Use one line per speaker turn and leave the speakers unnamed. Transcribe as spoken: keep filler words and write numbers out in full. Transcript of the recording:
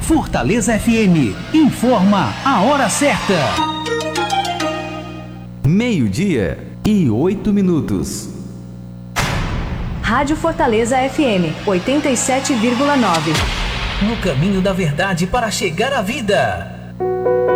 Fortaleza F M informa a hora certa.
Meio-dia e oito minutos.
Rádio Fortaleza F M oitenta e sete vírgula nove.
No caminho da verdade para chegar à vida.